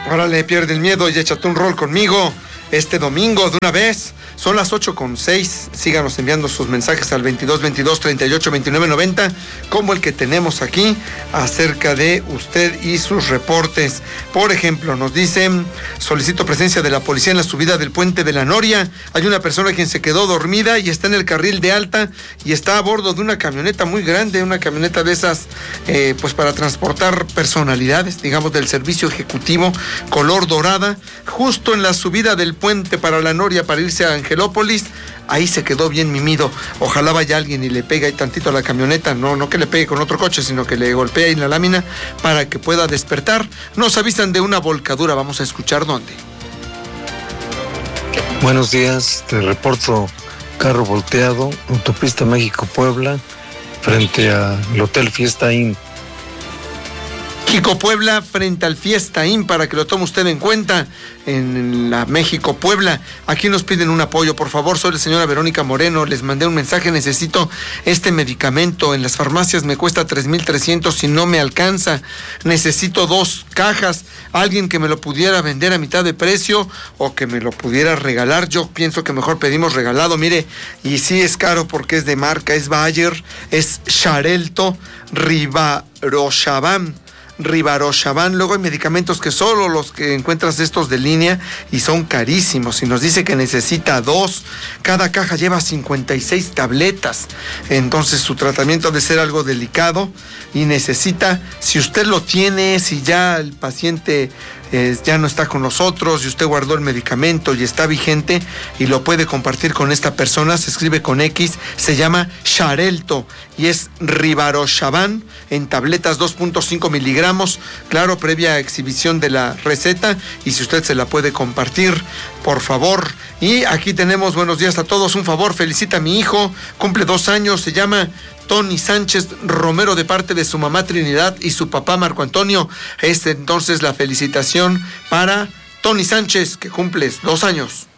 Órale, pierde el miedo y échate un rol conmigo este domingo de una vez. Son las 8:06. Síganos enviando sus mensajes al 2222-382990, como el que tenemos aquí acerca de usted y sus reportes. Por ejemplo, nos dicen: solicito presencia de la policía en la subida del puente de la Noria. Hay una persona quien se quedó dormida y está en el carril de alta y está a bordo de una camioneta muy grande, una camioneta de esas pues para transportar personalidades, digamos, del servicio ejecutivo, color dorada, justo en la subida del puente para la Noria para irse a Angelópolis. Ahí se quedó bien mimido. Ojalá vaya alguien y le pegue ahí tantito a la camioneta, no que le pegue con otro coche, sino que le golpee ahí en la lámina para que pueda despertar. Nos avisan de una volcadura, vamos a escuchar dónde. Buenos días, te reporto carro volteado, autopista México-Puebla, frente al Hotel Fiesta Inn. México-Puebla, frente al Fiesta Inn, para que lo tome usted en cuenta, en la México-Puebla. Aquí nos piden un apoyo, por favor. Soy la señora Verónica Moreno, les mandé un mensaje: necesito este medicamento, en las farmacias me cuesta 3,300 y no me alcanza, necesito 2 cajas, alguien que me lo pudiera vender a mitad de precio o que me lo pudiera regalar. Yo pienso que mejor pedimos regalado, mire, y sí es caro porque es de marca, es Bayer, es Xarelto, Rivaroxaban. Luego hay medicamentos que solo los que encuentras estos de línea y son carísimos, y nos dice que necesita 2, cada caja lleva 56 tabletas, entonces su tratamiento ha de ser algo delicado y necesita, si usted lo tiene, si ya el paciente ya no está con nosotros y usted guardó el medicamento y está vigente y lo puede compartir con esta persona, se escribe con X, se llama Xarelto y es Rivaroxaban en tabletas 2.5 miligramos, claro, previa exhibición de la receta, y si usted se la puede compartir, por favor. Y aquí tenemos: buenos días a todos, un favor, felicita a mi hijo, cumple 2 años, se llama Tony Sánchez Romero, de parte de su mamá Trinidad y su papá Marco Antonio. Entonces la felicitación para Tony Sánchez, que cumples 2 años.